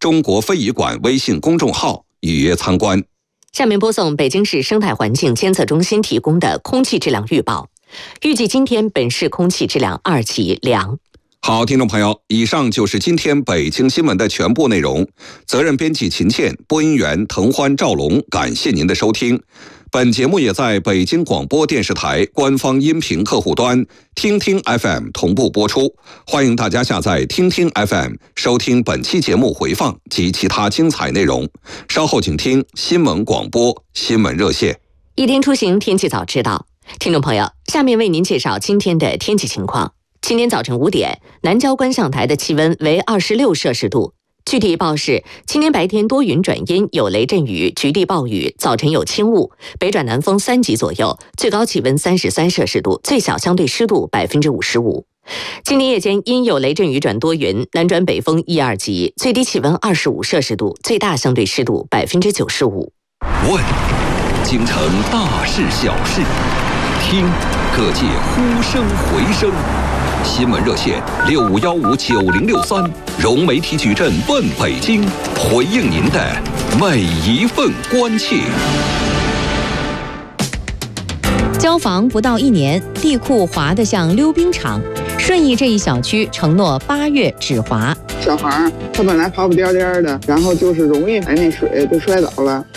中国非遗馆微信公众号预约参观。 下面播送北京市生态环境监测中心提供的空气质量预报。预计今天本市空气质量2级良。 好，听众朋友，以上就是今天北京新闻的全部内容。责任编辑秦倩，播音员滕欢、赵龙，感谢您的收听。本节目也在北京广播电视台官方音频客户端听听 FM 同步播出，欢迎大家下载听听 FM 收听本期节目回放及其他精彩内容。稍后请听新闻广播新闻热线。 一天出行，天气早知道。听众朋友，下面为您介绍今天的天气情况。今天早晨5点，南郊观象台的气温为26摄氏度。具体预报是：今天白天多云转阴，有雷阵雨、局地暴雨，早晨有轻雾，北转南风3级左右，最高气温33摄氏度，最小相对湿度55%。今天夜间因有雷阵雨转多云，南转北风1、2级，最低气温25摄氏度，最大相对湿度95%。 问：京城大事小事，听各界呼声回声。新闻热线65159063，融媒体矩阵问北京，回应您的每一份关切。 交房不到1年，地库滑得像溜冰场。顺义这一小区承诺8月止滑。 小孩他本来跑跑颠颠的，然后就是容易那水就摔倒了。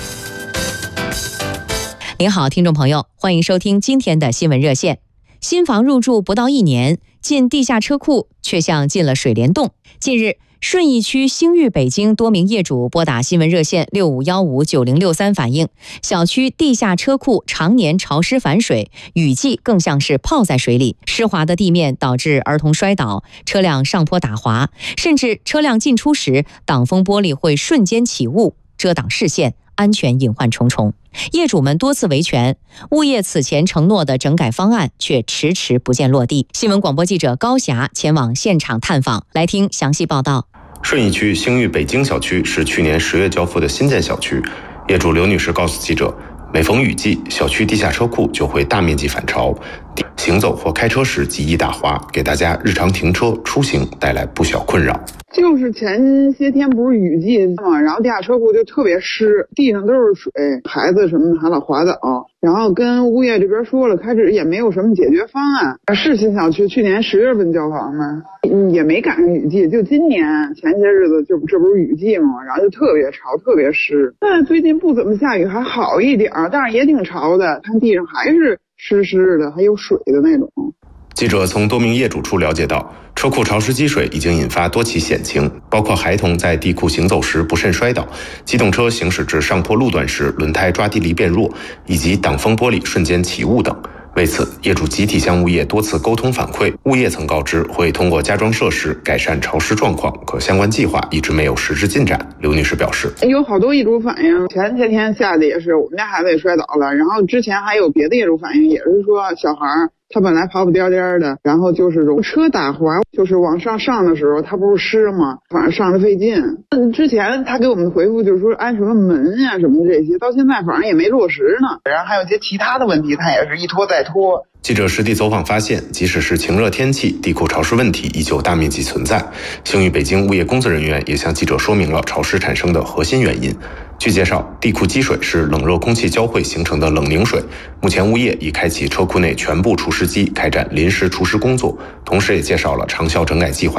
您好，听众朋友，欢迎收听今天的新闻热线。新房入住不到1年，进地下车库却像进了水帘洞。近日，顺义区星域北京多名业主拨打新闻热线65159063反映，小区地下车库常年潮湿反水，雨季更像是泡在水里，湿滑的地面导致儿童摔倒，车辆上坡打滑，甚至车辆进出时挡风玻璃会瞬间起雾，遮挡视线，安全隐患重重。业主们多次维权，物业此前承诺的整改方案却迟迟不见落地。新闻广播记者高霞前往现场探访，来听详细报道。 顺义区星域北京小区是去年10月交付的新建小区，业主刘女士告诉记者，每逢雨季，小区地下车库就会大面积反潮，行走或开车时极易打滑，给大家日常停车出行带来不小困扰。 就是前些天不是雨季嘛，然后地下车库就特别湿，地上都是水，孩子什么的还老滑倒。然后跟物业这边说了，开始也没有什么解决方案。是新小区去年10月份交房嘛，也没赶上雨季，就今年前些日子这不是雨季嘛，然后就特别潮，特别湿。但最近不怎么下雨，还好一点，但是也挺潮的，看地上还是湿湿的，还有水的那种。 记者从多名业主处了解到，车库潮湿积水已经引发多起险情，包括孩童在地库行走时不慎摔倒，机动车行驶至上坡路段时轮胎抓地力变弱，以及挡风玻璃瞬间起雾等。为此，业主集体向物业多次沟通反馈，物业曾告知会通过加装设施改善潮湿状况，可相关计划一直没有实质进展。刘女士表示， 有好多业主反映，前些天下的也是，我们家孩子也摔倒了，然后之前还有别的业主反映，也是说小孩他本来跑跑颠颠的，然后就是车打滑，就是往上的时候他不是湿吗，反正上着费劲。之前他给我们的回复就是说安什么门呀什么这些，到现在反正也没落实呢。然后还有一些其他的问题，他也是一拖再拖。 记者实地走访发现，即使是晴热天气，地库潮湿问题依旧大面积存在。星域北京物业工作人员也向记者说明了潮湿产生的核心原因。据介绍，地库积水是冷热空气交汇形成的冷凝水。目前物业已开启车库内全部除湿机，开展临时除湿工作，同时也介绍了长效整改计划。